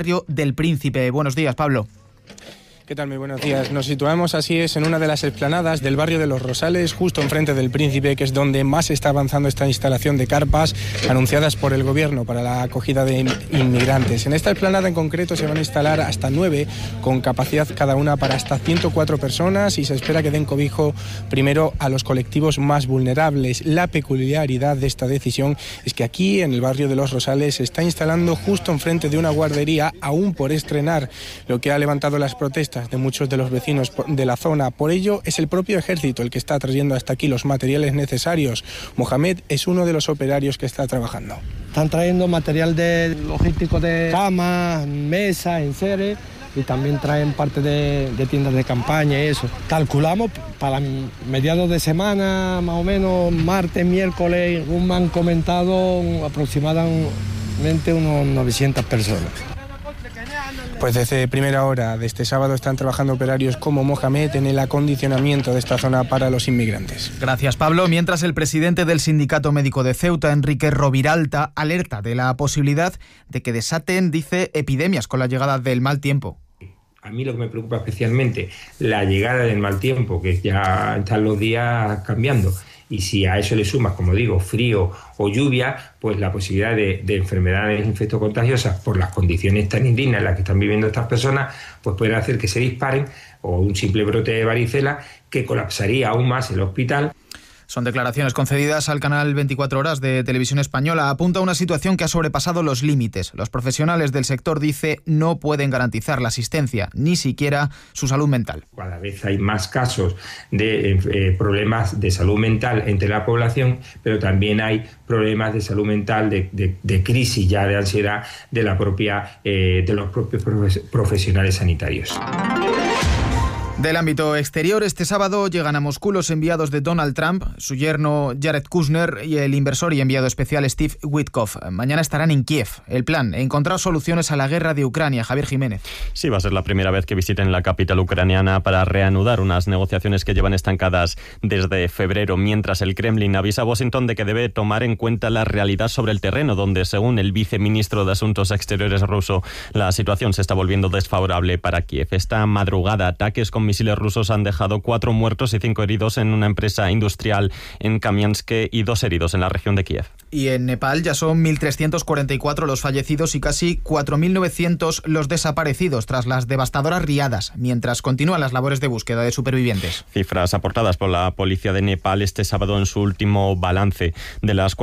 barrio del Príncipe. Buenos días, Pablo. ¿Qué tal? Muy buenos días. Nos situamos, así es, en una de las explanadas del barrio de Los Rosales, justo enfrente del Príncipe, que es donde más está avanzando esta instalación de carpas anunciadas por el Gobierno para la acogida de inmigrantes. En esta explanada en concreto se van a instalar hasta 9, con capacidad cada una para hasta 104 personas, y se espera que den cobijo primero a los colectivos más vulnerables. La peculiaridad de esta decisión es que aquí, en el barrio de Los Rosales, se está instalando justo enfrente de una guardería aún por estrenar, lo que ha levantado las protestas de muchos de los vecinos de la zona. Por ello, es el propio ejército el que está trayendo hasta aquí los materiales necesarios. Mohamed es uno de los operarios que está trabajando. Están trayendo material logístico de camas, mesas, enseres, y también traen parte de tiendas de campaña y eso. Calculamos para mediados de semana, más o menos martes, miércoles, me han comentado aproximadamente unos 900 personas. Pues desde primera hora de este sábado están trabajando operarios como Mohamed en el acondicionamiento de esta zona para los inmigrantes. Gracias, Pablo. Mientras, el presidente del Sindicato Médico de Ceuta, Enrique Roviralta, alerta de la posibilidad de que desaten, dice, epidemias con la llegada del mal tiempo. A mí lo que me preocupa especialmente, la llegada del mal tiempo, que ya están los días cambiando. Y si a eso le sumas, como digo, frío o lluvia, pues la posibilidad de enfermedades infectocontagiosas por las condiciones tan indignas en las que están viviendo estas personas, pues pueden hacer que se disparen, o un simple brote de varicela que colapsaría aún más el hospital. Son declaraciones concedidas al canal 24 Horas de Televisión Española. Apunta a una situación que ha sobrepasado los límites. Los profesionales del sector, dice, no pueden garantizar la asistencia, ni siquiera su salud mental. Cada vez hay más casos de problemas de salud mental entre la población, pero también hay problemas de salud mental, de crisis ya de ansiedad de los propios profesionales sanitarios. Del ámbito exterior, este sábado llegan a Moscú los enviados de Donald Trump, su yerno Jared Kushner y el inversor y enviado especial Steve Witkoff. Mañana estarán en Kiev. El plan, encontrar soluciones a la guerra de Ucrania. Javier Jiménez. Sí, va a ser la primera vez que visiten la capital ucraniana para reanudar unas negociaciones que llevan estancadas desde febrero, mientras el Kremlin avisa a Washington de que debe tomar en cuenta la realidad sobre el terreno, donde, según el viceministro de Asuntos Exteriores ruso, la situación se está volviendo desfavorable para Kiev. Esta madrugada, ataques con misiles rusos han dejado 4 muertos y 5 heridos en una empresa industrial en Kamiansk y 2 heridos en la región de Kiev. Y en Nepal ya son 1.344 los fallecidos y casi 4.900 los desaparecidos tras las devastadoras riadas, mientras continúan las labores de búsqueda de supervivientes. Cifras aportadas por la policía de Nepal este sábado en su último balance. De las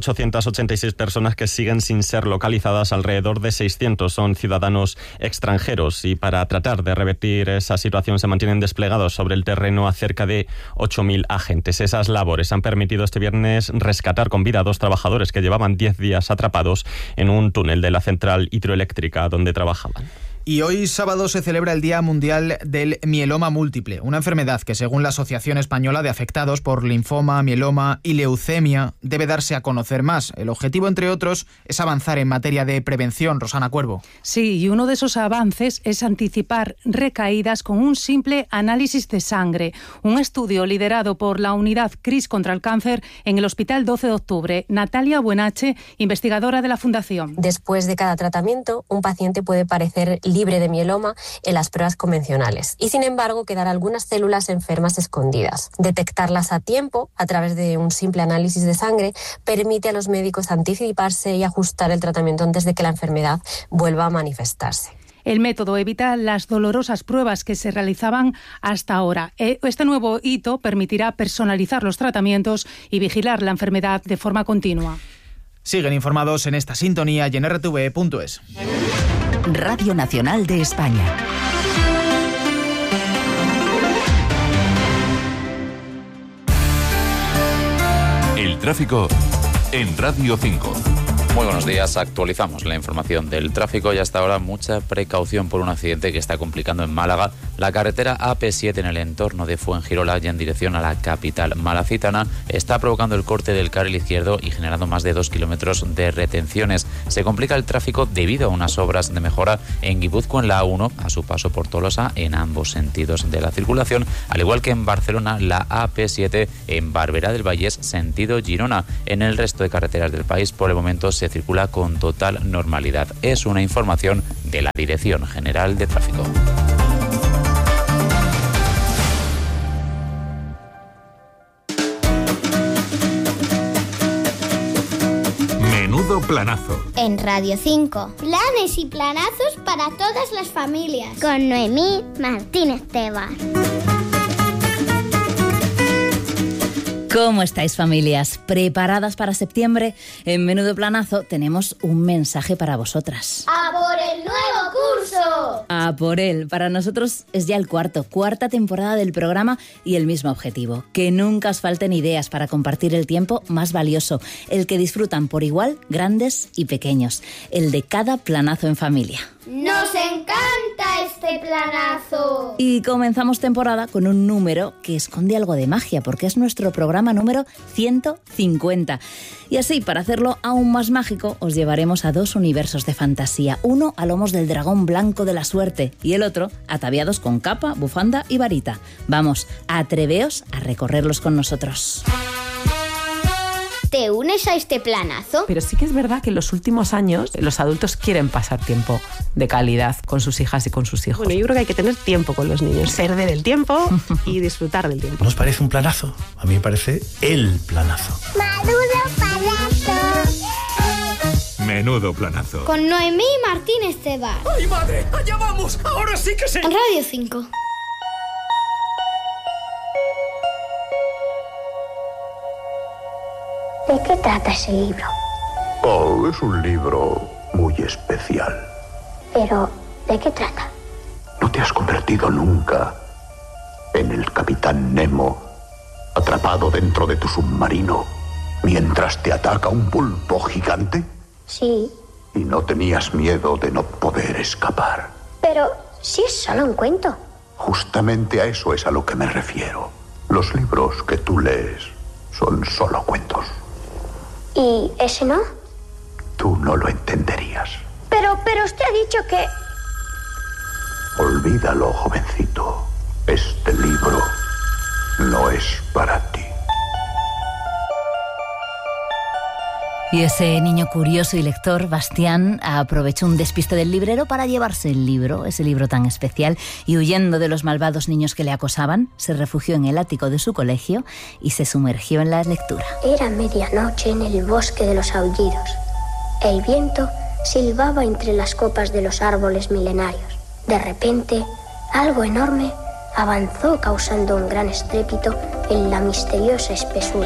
4.886 personas que siguen sin ser localizadas, alrededor de 600 son ciudadanos extranjeros, y para tratar de revertir esa situación se mantienen desplegados sobre el terreno a cerca de 8.000 agentes. Esas labores han permitido este viernes rescatar con vida a 2 trabajadores que llevaban 10 días atrapados en un túnel de la central hidroeléctrica donde trabajaban. Y hoy sábado se celebra el Día Mundial del Mieloma Múltiple, una enfermedad que, según la Asociación Española de Afectados por Linfoma, Mieloma y Leucemia, debe darse a conocer más. El objetivo, entre otros, es avanzar en materia de prevención. Rosana Cuervo. Sí, y uno de esos avances es anticipar recaídas con un simple análisis de sangre. Un estudio liderado por la unidad CRIS contra el cáncer en el Hospital 12 de Octubre. Natalia Buenache, investigadora de la Fundación. Después de cada tratamiento, un paciente puede parecer libre de mieloma en las pruebas convencionales y, sin embargo, quedar algunas células enfermas escondidas. Detectarlas a tiempo a través de un simple análisis de sangre permite a los médicos anticiparse y ajustar el tratamiento antes de que la enfermedad vuelva a manifestarse. El método evita las dolorosas pruebas que se realizaban hasta ahora. Este nuevo hito permitirá personalizar los tratamientos y vigilar la enfermedad de forma continua. Siguen informados en esta sintonía y en rtv.es. Radio Nacional de España. El tráfico en Radio 5. Muy buenos días, actualizamos la información del tráfico y hasta ahora mucha precaución por un accidente que está complicando en Málaga La carretera AP7 en el entorno de Fuengirola y en dirección a la capital malacitana está provocando el corte del carril izquierdo y generando más de 2 kilómetros de retenciones. Se complica el tráfico debido a unas obras de mejora en Guipúzcoa en la A1 a su paso por Tolosa en ambos sentidos de la circulación, al igual que en Barcelona la AP7 en Barberá del Vallès sentido Girona. En el resto de carreteras del país por el momento se circula con total normalidad. Es una información de la Dirección General de Tráfico. Menudo planazo. En Radio 5. Planes y planazos para todas las familias. Con Noemí Martínez Tebar. ¿Cómo estáis, familias? ¿Preparadas para septiembre? En Menudo Planazo tenemos un mensaje para vosotras. ¡A por el nuevo curso! ¡A por él! Para nosotros es ya cuarta temporada del programa y el mismo objetivo. Que nunca os falten ideas para compartir el tiempo más valioso, el que disfrutan por igual grandes y pequeños, el de cada planazo en familia. ¡Nos encanta este planazo! Y comenzamos temporada con un número que esconde algo de magia, porque es nuestro programa número 150. Y así, para hacerlo aún más mágico, os llevaremos a 2 universos de fantasía. Uno a lomos del dragón blanco de la suerte y el otro ataviados con capa, bufanda y varita. Vamos, atreveos a recorrerlos con nosotros. ¿Te unes a este planazo? Pero sí que es verdad que en los últimos años los adultos quieren pasar tiempo de calidad con sus hijas y con sus hijos. Bueno, yo creo que hay que tener tiempo con los niños, perder el tiempo y disfrutar del tiempo. ¿No os parece un planazo? A mí me parece el planazo. ¡Menudo planazo! Menudo planazo. Con Noemí Martínez Tebar. ¡Ay, madre! ¡Allá vamos! ¡Ahora sí que sí! En Radio 5. ¿De qué trata ese libro? Oh, es un libro muy especial. Pero, ¿de qué trata? ¿No te has convertido nunca en el Capitán Nemo, atrapado dentro de tu submarino, mientras te ataca un pulpo gigante? Sí. ¿Y no tenías miedo de no poder escapar? Pero, si es solo un cuento. Justamente a eso es a lo que me refiero. Los libros que tú lees son solo cuentos. ¿Y ese no? Tú no lo entenderías. Pero usted ha dicho que... Olvídalo, jovencito. Este libro no es para ti. Y ese niño curioso y lector, Bastián, aprovechó un despiste del librero para llevarse el libro, ese libro tan especial, y huyendo de los malvados niños que le acosaban, se refugió en el ático de su colegio y se sumergió en la lectura. Era medianoche en el bosque de los aullidos. El viento silbaba entre las copas de los árboles milenarios. De repente, algo enorme avanzó causando un gran estrépito en la misteriosa espesura.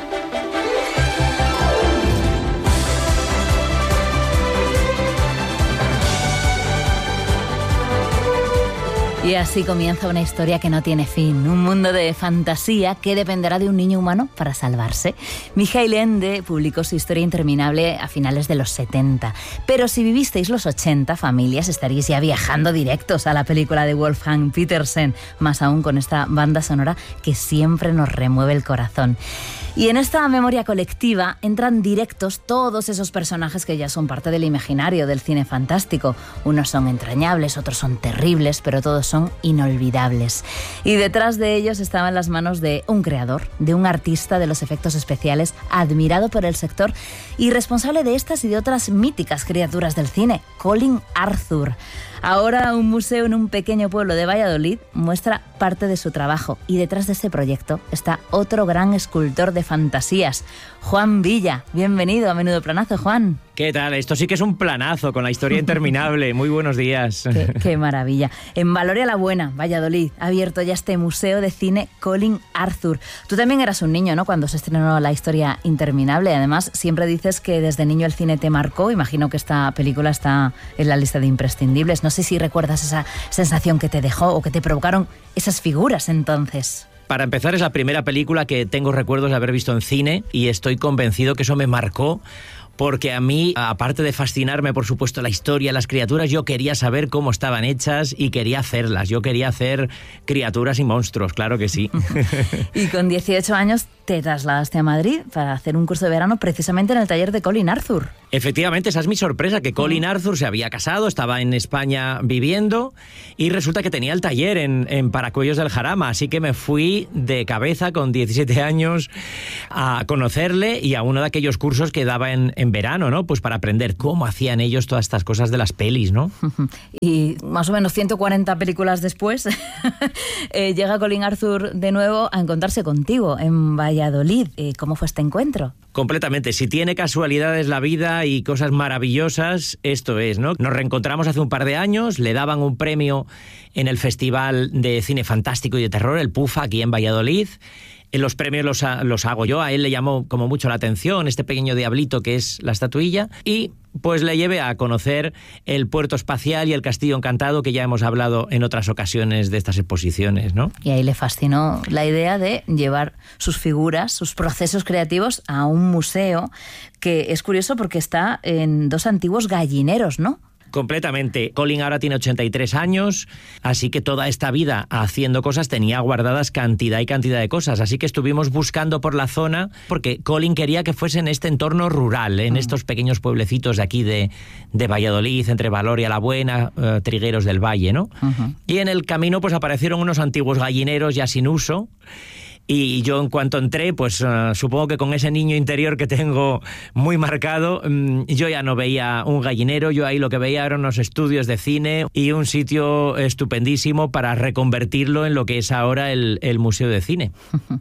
Y así comienza una historia que no tiene fin, un mundo de fantasía que dependerá de un niño humano para salvarse. Mijail Ende publicó su historia interminable a finales de los 70, pero si vivisteis los 80, familias, estaríais ya viajando directos a la película de Wolfgang Petersen, más aún con esta banda sonora que siempre nos remueve el corazón. Y en esta memoria colectiva entran directos todos esos personajes que ya son parte del imaginario del cine fantástico. Unos son entrañables, otros son terribles, pero todos son inolvidables. Y detrás de ellos estaban las manos de un creador, de un artista de los efectos especiales, admirado por el sector y responsable de estas y de otras míticas criaturas del cine, Colin Arthur. Ahora un museo en un pequeño pueblo de Valladolid muestra parte de su trabajo y detrás de ese proyecto está otro gran escultor de fantasías, Juan Villa. Bienvenido a Menudo Planazo, Juan. ¿Qué tal? Esto sí que es un planazo con la historia interminable. Muy buenos días. Qué maravilla. En Valoria la Buena, Valladolid, ha abierto ya este museo de cine Colin Arthur. Tú también eras un niño, ¿no?, cuando se estrenó la historia interminable. Además, siempre dices que desde niño el cine te marcó. Imagino que esta película está en la lista de imprescindibles. No sé si recuerdas esa sensación que te dejó o que te provocaron esas figuras entonces. Para empezar, es la primera película que tengo recuerdos de haber visto en cine y estoy convencido que eso me marcó porque a mí, aparte de fascinarme, por supuesto, la historia, las criaturas, yo quería saber cómo estaban hechas y quería hacerlas. Yo quería hacer criaturas y monstruos, claro que sí. Y con 18 años te trasladaste a Madrid para hacer un curso de verano precisamente en el taller de Colin Arthur. Efectivamente, esa es mi sorpresa, que Colin Arthur se había casado, estaba en España viviendo y resulta que tenía el taller en Paracuellos del Jarama, así que me fui de cabeza con 17 años a conocerle y a uno de aquellos cursos que daba en verano, ¿no? Pues para aprender cómo hacían ellos todas estas cosas de las pelis, ¿no? Y más o menos 140 películas después llega Colin Arthur de nuevo a encontrarse contigo en Valladolid. ¿Cómo fue este encuentro? Completamente. Si tiene casualidades la vida y cosas maravillosas, esto es, ¿no? Nos reencontramos hace un par de años, le daban un premio en el Festival de Cine Fantástico y de Terror, el PUFA, aquí en Valladolid. Los premios los hago yo, a él le llamó como mucho la atención este pequeño diablito que es la estatuilla y pues le llevé a conocer el puerto espacial y el castillo encantado que ya hemos hablado en otras ocasiones de estas exposiciones, ¿no? Y ahí le fascinó la idea de llevar sus figuras, sus procesos creativos a un museo que es curioso porque está en 2 antiguos gallineros, ¿no? Completamente. Colin ahora tiene 83 años, así que toda esta vida haciendo cosas tenía guardadas cantidad y cantidad de cosas. Así que estuvimos buscando por la zona, porque Colin quería que fuese en este entorno rural, en estos pequeños pueblecitos de aquí de Valladolid, entre Valoria la Buena, Trigueros del Valle, ¿no? Y en el camino pues aparecieron unos antiguos gallineros ya sin uso. Y yo en cuanto entré, pues supongo que con ese niño interior que tengo muy marcado, yo ya no veía un gallinero, yo ahí lo que veía eran unos estudios de cine y un sitio estupendísimo para reconvertirlo en lo que es ahora el Museo de Cine.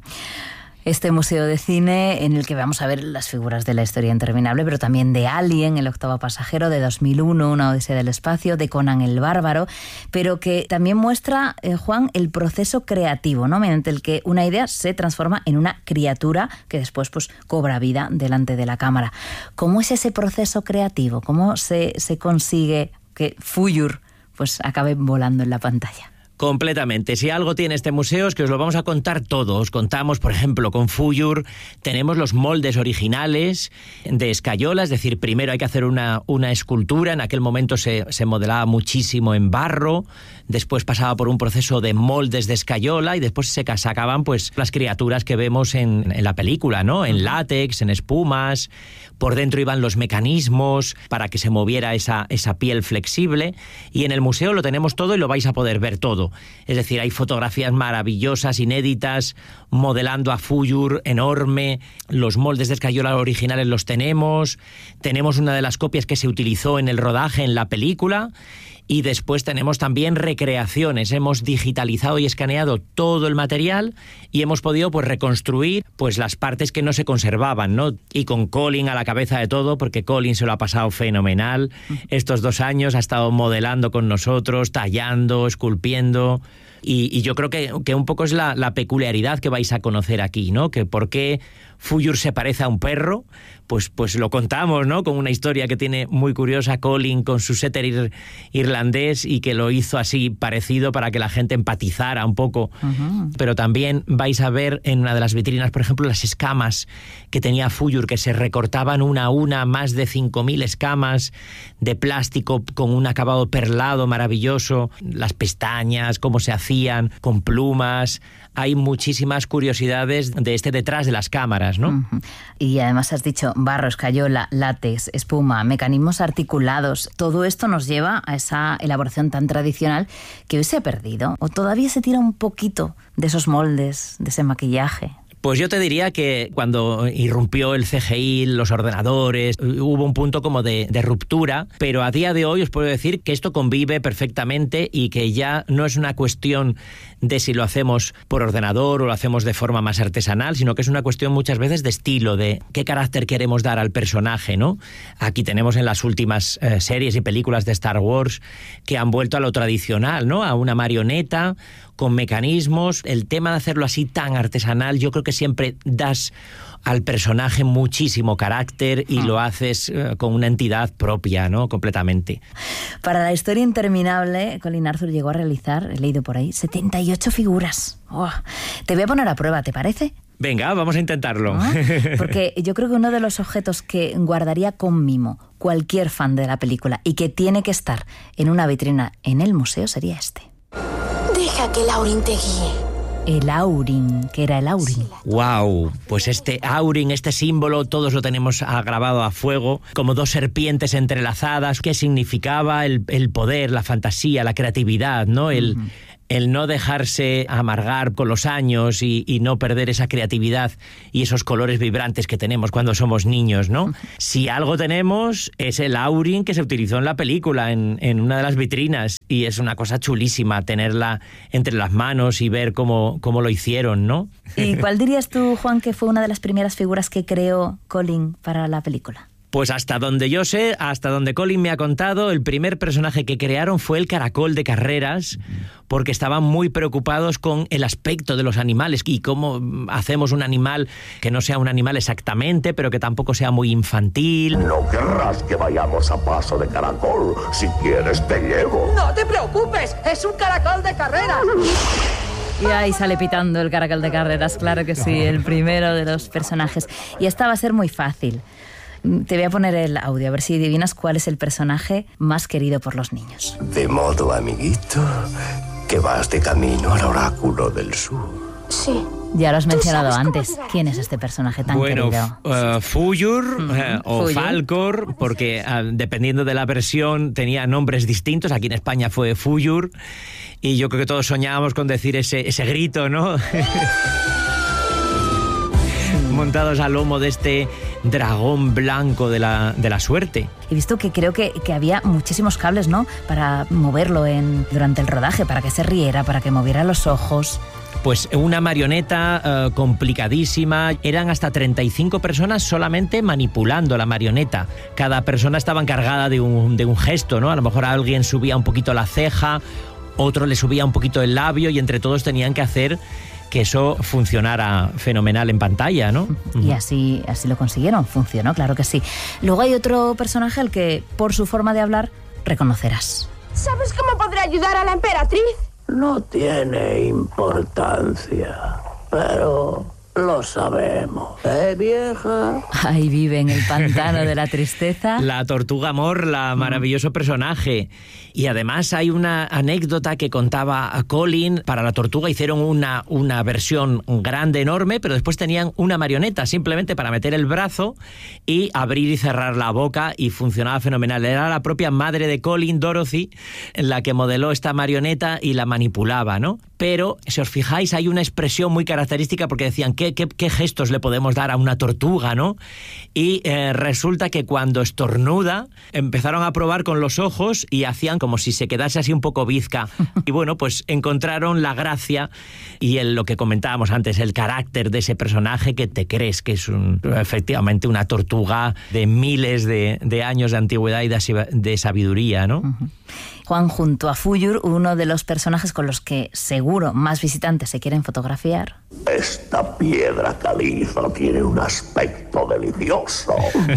Este museo de cine en el que vamos a ver las figuras de La historia interminable, pero también de Alien, el octavo pasajero, de 2001, Una odisea del espacio, de Conan el bárbaro, pero que también muestra, Juan, el proceso creativo, ¿no? Mediante el que una idea se transforma en una criatura que después pues cobra vida delante de la cámara. ¿Cómo es ese proceso creativo? ¿Cómo se consigue que Fuyur pues acabe volando en la pantalla? Completamente. Si algo tiene este museo es que os lo vamos a contar todo. Os contamos, por ejemplo, con Fuyur tenemos los moldes originales de escayola, es decir, primero hay que hacer una escultura. En aquel momento se modelaba muchísimo en barro, después pasaba por un proceso de moldes de escayola y después se sacaban pues las criaturas que vemos en la película, ¿no? En látex, en espumas, por dentro iban los mecanismos para que se moviera esa piel flexible y en el museo lo tenemos todo y lo vais a poder ver todo. Es decir, hay fotografías maravillosas, inéditas, modelando a Fuyur enorme, los moldes de escayola originales los tenemos una de las copias que se utilizó en el rodaje en la película y después tenemos también recreaciones. Hemos digitalizado y escaneado todo el material y hemos podido pues reconstruir pues las partes que no se conservaban, ¿no? Y con Colin a la cabeza de todo, porque Colin se lo ha pasado fenomenal. Estos 2 años ha estado modelando con nosotros, tallando, esculpiendo. Y yo creo que un poco es la peculiaridad que vais a conocer aquí, ¿no? Que por qué Fuyur se parece a un perro, pues lo contamos, ¿no? Con una historia que tiene muy curiosa Colin con su setter irlandés y que lo hizo así parecido para que la gente empatizara un poco. Pero también vais a ver en una de las vitrinas, por ejemplo, las escamas que tenía Fuyur, que se recortaban una a una, más de 5.000 escamas de plástico con un acabado perlado maravilloso, las pestañas, cómo se hacían, con plumas. Hay muchísimas curiosidades de detrás de las cámaras, ¿no? Y además has dicho barro, escayola, látex, espuma, mecanismos articulados. Todo esto nos lleva a esa elaboración tan tradicional que hoy se ha perdido. ¿O todavía se tira un poquito de esos moldes, de ese maquillaje? Pues yo te diría que cuando irrumpió el CGI, los ordenadores, hubo un punto como de ruptura, pero a día de hoy os puedo decir que esto convive perfectamente y que ya no es una cuestión de si lo hacemos por ordenador o lo hacemos de forma más artesanal, sino que es una cuestión muchas veces de estilo, de qué carácter queremos dar al personaje, ¿no? Aquí tenemos en las últimas series y películas de Star Wars que han vuelto a lo tradicional, ¿no? A una marioneta con mecanismos. El tema de hacerlo así tan artesanal, yo creo que siempre das al personaje muchísimo carácter y lo haces con una entidad propia, ¿no? Completamente. Para La historia interminable, Colin Arthur llegó a realizar, he leído por ahí, 78 figuras. Oh, te voy a poner a prueba, ¿te parece? Venga, vamos a intentarlo. ¿No? Porque yo creo que uno de los objetos que guardaría con mimo cualquier fan de la película y que tiene que estar en una vitrina en el museo sería este. Deja que Laurin te guíe. El Aurin, que era el Aurin. Wow, pues este Aurin, este símbolo, todos lo tenemos grabado a fuego, como dos serpientes entrelazadas. ¿Qué significaba? El poder, la fantasía, la creatividad, ¿no? El no dejarse amargar con los años y no perder esa creatividad y esos colores vibrantes que tenemos cuando somos niños, ¿no? Si algo tenemos es el Aurin que se utilizó en la película, en una de las vitrinas, y es una cosa chulísima tenerla entre las manos y ver cómo lo hicieron, ¿no? ¿Y cuál dirías tú, Juan, que fue una de las primeras figuras que creó Colin para la película? Pues hasta donde yo sé, hasta donde Colin me ha contado, el primer personaje que crearon fue el caracol de carreras, porque estaban muy preocupados con el aspecto de los animales y cómo hacemos un animal que no sea un animal exactamente, pero que tampoco sea muy infantil. No querrás que vayamos a paso de caracol. Si quieres te llevo. No te preocupes, es un caracol de carreras. Y ahí sale pitando el caracol de carreras, claro que sí, el primero de los personajes. Y esta va a ser muy fácil. Te voy a poner el audio, a ver si adivinas cuál es el personaje más querido por los niños. De modo, amiguito, que vas de camino al oráculo del sur. Sí. Ya lo has mencionado antes. ¿Quién es este personaje tan querido? Fuyur o Fuyur. Falkor, porque dependiendo de la versión tenía nombres distintos. Aquí en España fue Fuyur, y yo creo que todos soñábamos con decir ese grito, ¿no? Montados al lomo de este dragón blanco de la suerte. He visto que creo que había muchísimos cables, ¿no? Para moverlo durante el rodaje, para que se riera, para que moviera los ojos. Pues una marioneta complicadísima. Eran hasta 35 personas solamente manipulando la marioneta. Cada persona estaba encargada de un gesto, ¿no? A lo mejor alguien subía un poquito la ceja, otro le subía un poquito el labio, y entre todos tenían que hacer que eso funcionara fenomenal en pantalla, ¿no? Y así lo consiguieron, funcionó, claro que sí. Luego hay otro personaje al que, por su forma de hablar, reconocerás. ¿Sabes cómo podré ayudar a la emperatriz? No tiene importancia, pero lo sabemos, vieja? Ahí vive en el pantano de la tristeza. La tortuga Morla, maravilloso personaje. Y además hay una anécdota que contaba a Colin. Para la tortuga hicieron una versión grande, enorme, pero después tenían una marioneta simplemente para meter el brazo y abrir y cerrar la boca, y funcionaba fenomenal. Era la propia madre de Colin, Dorothy, la que modeló esta marioneta y la manipulaba, ¿no? Pero, si os fijáis, hay una expresión muy característica, porque decían, ¿qué gestos le podemos dar a una tortuga, ¿no? Y resulta que cuando estornuda, empezaron a probar con los ojos y hacían como si se quedase así un poco bizca. Y bueno, pues encontraron la gracia y lo que comentábamos antes, el carácter de ese personaje, que te crees que es efectivamente una tortuga de miles de años de antigüedad y de sabiduría, ¿no? Uh-huh. Juan, junto a Fuyur, uno de los personajes con los que seguro más visitantes se quieren fotografiar. Esta piedra caliza tiene un aspecto delicioso.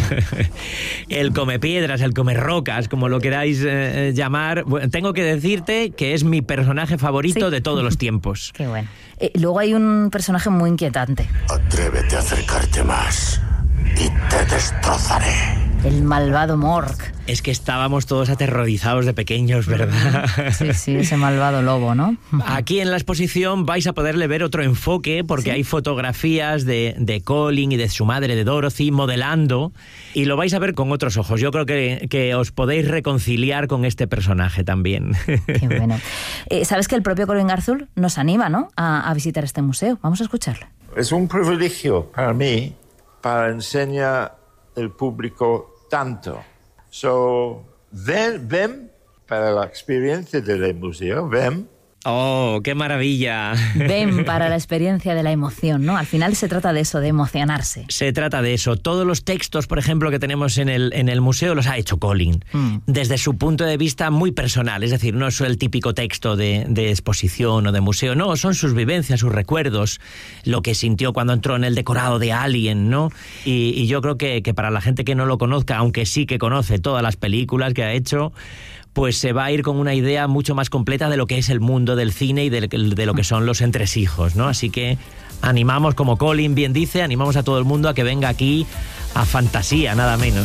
El come piedras, el come rocas, como lo queráis llamar. Bueno, tengo que decirte que es mi personaje favorito de todos los tiempos. Qué bueno. Luego hay un personaje muy inquietante. Atrévete a acercarte más y te destrozaré. El malvado Morg. Es que estábamos todos aterrorizados de pequeños, ¿verdad? Sí, ese malvado lobo, ¿no? Aquí en la exposición vais a poderle ver otro enfoque, porque hay fotografías de Colin y de su madre, de Dorothy, modelando, y lo vais a ver con otros ojos. Yo creo que os podéis reconciliar con este personaje también. Qué bueno. ¿Sabes que el propio Colin Arthur nos anima, ¿no?, a visitar este museo? Vamos a escucharlo. Es un privilegio para mí, para enseñar al público tanto. Ven para la experiencia del museo, ven. ¡Oh, qué maravilla! Ven para la experiencia de la emoción, ¿no? Al final se trata de eso, de emocionarse. Se trata de eso. Todos los textos, por ejemplo, que tenemos en el museo los ha hecho Colin, desde su punto de vista muy personal. Es decir, no es el típico texto de exposición o de museo, no, son sus vivencias, sus recuerdos, lo que sintió cuando entró en el decorado de Alien, ¿no? Y yo creo que para la gente que no lo conozca, aunque sí que conoce todas las películas que ha hecho, pues se va a ir con una idea mucho más completa de lo que es el mundo del cine y de lo que son los entresijos, ¿no? Así que animamos, como Colin bien dice, animamos a todo el mundo a que venga aquí a Fantasía, nada menos.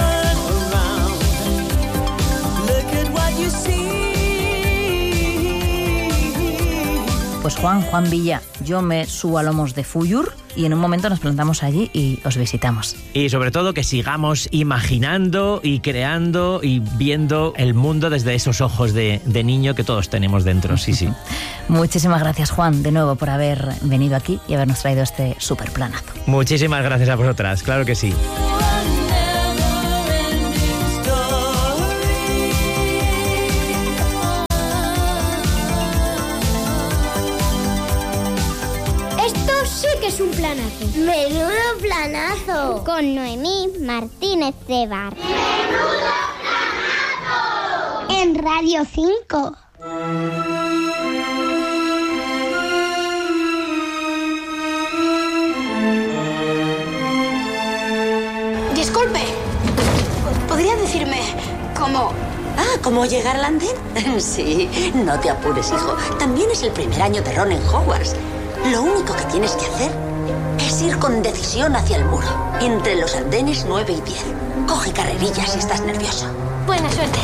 Pues Juan Villa, yo me subo a lomos de Fuyur y en un momento nos plantamos allí y os visitamos. Y sobre todo que sigamos imaginando y creando y viendo el mundo desde esos ojos de niño que todos tenemos dentro, sí. Muchísimas gracias, Juan, de nuevo por haber venido aquí y habernos traído este superplanazo. Muchísimas gracias a vosotras, claro que sí. Es un planazo. Menudo planazo. Con Noemí Martínez de Bar. Menudo planazo. En Radio 5. Disculpe. ¿Podría decirme cómo? ¿Cómo llegar al andén? Sí, no te apures, hijo. También es el primer año de Ron en Hogwarts. Lo único que tienes que hacer es ir con decisión hacia el muro, entre los andenes 9 y 10. Coge carrerillas si estás nervioso. Buena suerte.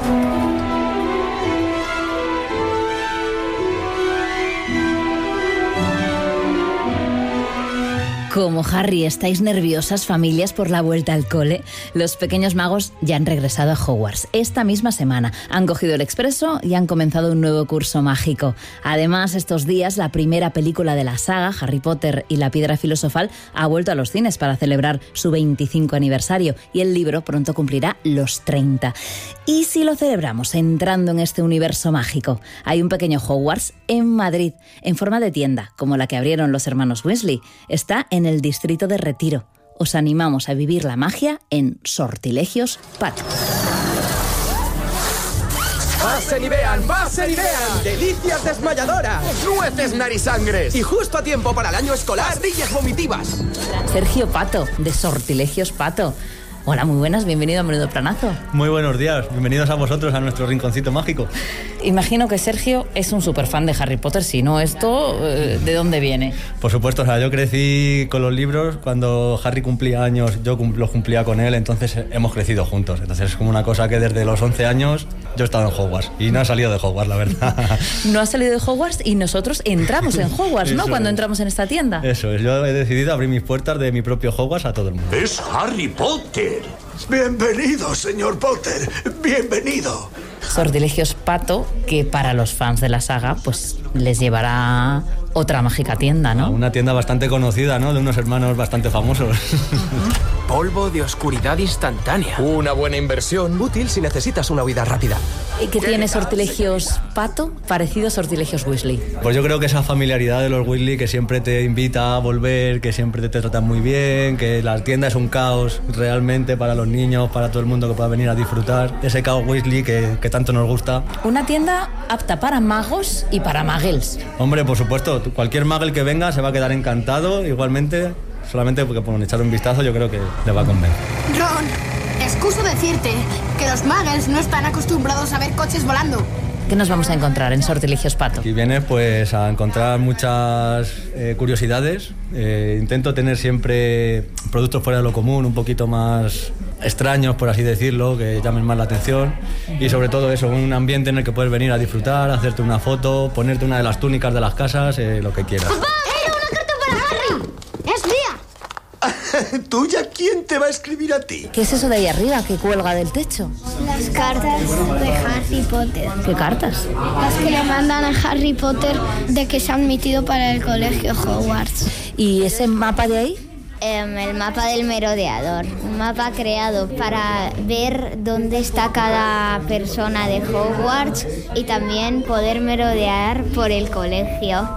Como Harry, ¿estáis nerviosas, familias, por la vuelta al cole? Los pequeños magos ya han regresado a Hogwarts. Esta misma semana han cogido el expreso y han comenzado un nuevo curso mágico. Además, estos días, la primera película de la saga, Harry Potter y la Piedra Filosofal, ha vuelto a los cines para celebrar su 25 aniversario y el libro pronto cumplirá los 30. ¿Y si lo celebramos entrando en este universo mágico? Hay un pequeño Hogwarts en Madrid, en forma de tienda, como la que abrieron los hermanos Weasley. Está en el distrito de Retiro. Os animamos a vivir la magia en Sortilegios Pato. ¡Pasen y vean! ¡Pasen y vean! ¡Delicias desmayadoras! ¡Nueces narizangres! Y justo a tiempo para el año escolar, ¡pastillas vomitivas! Sergio Pato, de Sortilegios Pato. Hola, muy buenas, bienvenido a Menudo Planazo. Muy buenos días, bienvenidos a vosotros a nuestro rinconcito mágico. Imagino que Sergio es un superfan de Harry Potter, si no esto, ¿de dónde viene? Por supuesto, o sea, yo crecí con los libros, cuando Harry cumplía años, yo los cumplía con él, entonces hemos crecido juntos. Entonces es como una cosa que desde los 11 años yo he estado en Hogwarts y no he salido de Hogwarts, la verdad. No has salido de Hogwarts y nosotros entramos en Hogwarts, ¿no? Cuando entramos en esta tienda. Eso es, yo he decidido abrir mis puertas de mi propio Hogwarts a todo el mundo. ¡Es Harry Potter! Bienvenido, señor Potter, bienvenido. Sortilegios Pato, que para los fans de la saga, pues les llevará otra mágica tienda, ¿no? Una tienda bastante conocida, ¿no? De unos hermanos bastante famosos. Polvo de oscuridad instantánea. Una buena inversión, útil si necesitas una huida rápida. ¿Y qué tiene Sortilegios Pato parecido a Sortilegios Weasley? Pues yo creo que esa familiaridad de los Weasley que siempre te invita a volver, que siempre te tratan muy bien, que la tienda es un caos realmente para los niños, para todo el mundo que pueda venir a disfrutar. Ese caos Weasley que tanto nos gusta. Una tienda apta para magos y para muggles. Hombre, por supuesto, cualquier muggle que venga se va a quedar encantado, igualmente, solamente porque por echar un vistazo yo creo que le va a convencer. Ron, excuso decirte que los muggles no están acostumbrados a ver coches volando. ¿Qué nos vamos a encontrar en Sortilegios Pato? Aquí vienes pues a encontrar muchas curiosidades. Intento tener siempre productos fuera de lo común, un poquito más extraños, por así decirlo, que llamen más la atención. Y sobre todo eso, un ambiente en el que puedes venir a disfrutar, hacerte una foto, ponerte una de las túnicas de las casas, lo que quieras. ¡Papá! ¡Era una carta para Harry! ¡Es mía! ¿Tuya? ¿Quién te va a escribir a ti? ¿Qué es eso de ahí arriba que cuelga del techo? Las cartas de Harry Potter. ¿Qué cartas? Las que le mandan a Harry Potter de que se ha admitido para el colegio Hogwarts. ¿Y ese mapa de ahí? El mapa del merodeador, un mapa creado para ver dónde está cada persona de Hogwarts y también poder merodear por el colegio.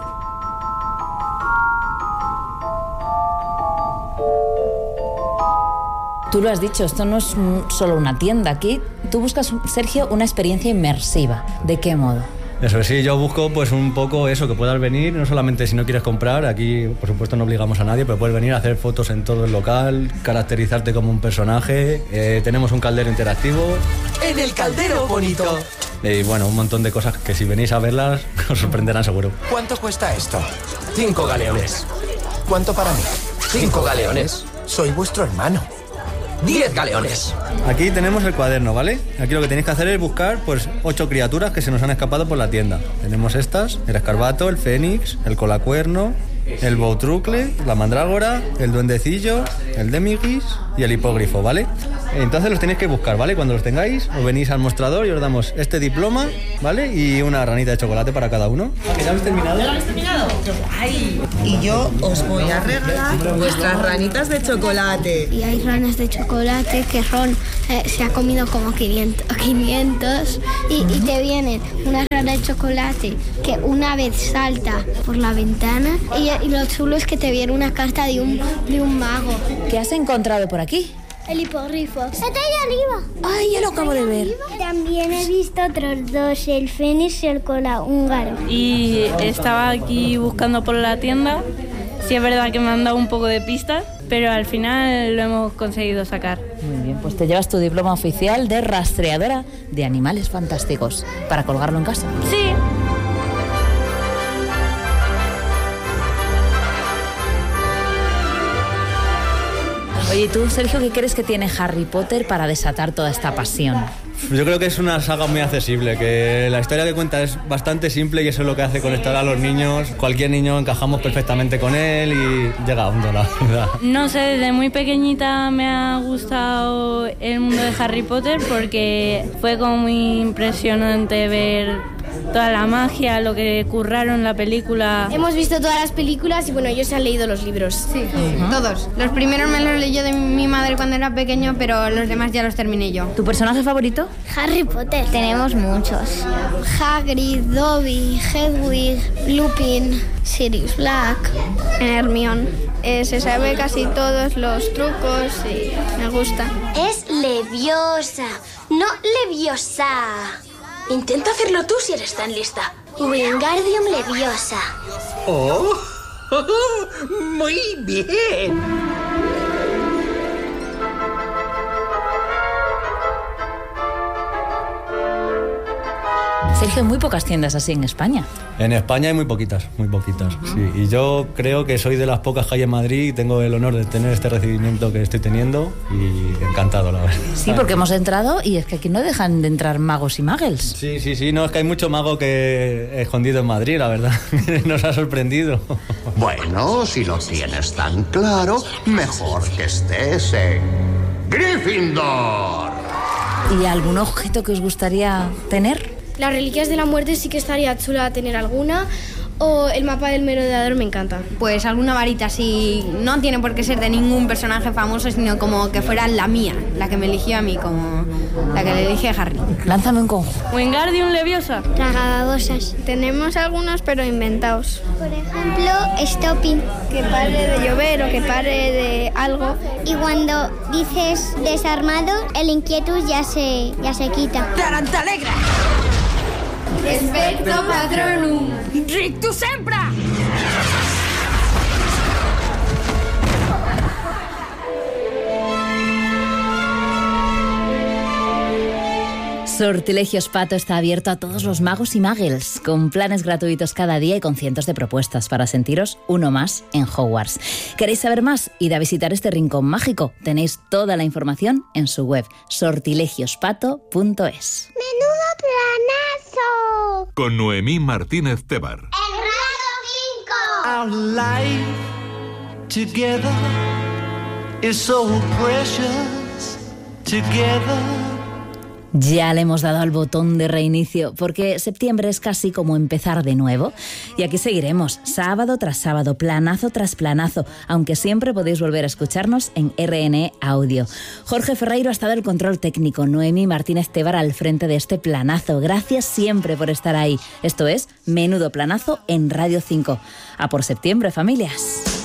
Tú lo has dicho, esto no es solo una tienda. Aquí tú buscas, Sergio, una experiencia inmersiva. ¿De qué modo? Eso sí, yo busco pues un poco eso, que puedas venir, no solamente si no quieres comprar, aquí por supuesto no obligamos a nadie, pero puedes venir a hacer fotos en todo el local, caracterizarte como un personaje, tenemos un caldero interactivo. En el caldero bonito Y bueno, un montón de cosas que si venís a verlas os sorprenderán seguro. ¿Cuánto cuesta esto? 5 galeones. ¿Cuánto para mí? 5 galeones. Soy vuestro hermano. 10 galeones. Aquí tenemos el cuaderno, ¿vale? Aquí lo que tenéis que hacer es buscar pues 8 criaturas que se nos han escapado por la tienda. Tenemos estas, el escarbato, el fénix, el colacuerno, el boutrucle, la mandrágora, el duendecillo, el demiguis y el hipógrifo, ¿vale? Entonces los tenéis que buscar, ¿vale? Cuando los tengáis, os venís al mostrador y os damos este diploma, ¿vale? Y una ranita de chocolate para cada uno. ¿Ya habéis terminado? ¿Ya lo habéis terminado? ¡Ay! Y yo os voy a regalar vuestras ranitas de chocolate. Y hay ranas de chocolate que Ron se ha comido como 500 y te vienen una rana de chocolate que una vez salta por la ventana y lo chulo es que te viene una carta de un mago. ¿Qué has encontrado por aquí? El hipogrifo. Está ahí arriba. Ay, ya lo acabo de ver. También he visto otros dos, el fénix y el cola húngaro. Y estaba aquí buscando por la tienda. Sí es verdad que me han dado un poco de pistas, pero al final lo hemos conseguido sacar. Muy bien, pues te llevas tu diploma oficial de rastreadora de animales fantásticos para colgarlo en casa. Sí. Oye, ¿y tú, Sergio, qué crees que tiene Harry Potter para desatar toda esta pasión? Yo creo que es una saga muy accesible, que la historia que cuenta es bastante simple y eso es lo que hace conectar a los niños. Cualquier niño encajamos perfectamente con él y llega a hondo, la verdad. No sé, desde muy pequeñita me ha gustado el mundo de Harry Potter porque fue como muy impresionante ver toda la magia, lo que curraron en la película. Hemos visto todas las películas y bueno, ellos se han leído los libros. Sí, todos. Los primeros me los leyó de mi madre cuando era pequeño, pero los demás ya los terminé yo. ¿Tu personaje favorito? Harry Potter. Tenemos muchos. Hagrid, Dobby, Hedwig, Lupin, Sirius Black, Hermione. Se sabe casi todos los trucos y me gusta. Es Leviosa, no Leviosa. Intenta hacerlo tú si eres tan lista. Wingardium Leviosa. ¡Oh! ¡Muy bien! Sergio, hay muy pocas tiendas así en España. En España hay muy poquitas, sí. Y yo creo que soy de las pocas que hay en Madrid y tengo el honor de tener este recibimiento que estoy teniendo y encantado, la verdad. Sí, porque hemos entrado y es que aquí no dejan de entrar magos y muggles. Sí, no, es que hay mucho mago que escondido en Madrid, la verdad. Nos ha sorprendido. Bueno, si lo tienes tan claro, mejor que estés en Gryffindor. ¿Y algún objeto que os gustaría tener? Las reliquias de la muerte sí que estaría chula tener alguna. O el mapa del merodeador me encanta. Pues alguna varita, sí. No tiene por qué ser de ningún personaje famoso, sino como que fuera la mía, la que me eligió a mí, como la que le elige a Harry. Lánzame un conjuro. Wingardium Leviosa. Tragababosas. Tenemos algunos, pero inventados. Por ejemplo, Stopping. Que pare de llover o que pare de algo. Y cuando dices desarmado, el inquietus ya se quita. ¡Tarantalegra! Expecto Patronum. ¡Rictus Sempra! Sortilegios Pato está abierto a todos los magos y muggles, con planes gratuitos cada día y con cientos de propuestas para sentiros uno más en Hogwarts. ¿Queréis saber más? Id a visitar este rincón mágico. Tenéis toda la información en su web, sortilegiospato.es. ¡Menudo planazo! Con Noemí Martínez Tebar. Our life together is so precious together. Ya le hemos dado al botón de reinicio, porque septiembre es casi como empezar de nuevo. Y aquí seguiremos, sábado tras sábado, planazo tras planazo, aunque siempre podéis volver a escucharnos en RNE Audio. Jorge Ferreiro ha estado el control técnico, Noemí Martínez Tebar al frente de este planazo. Gracias siempre por estar ahí. Esto es Menudo Planazo en Radio 5. A por septiembre, familias.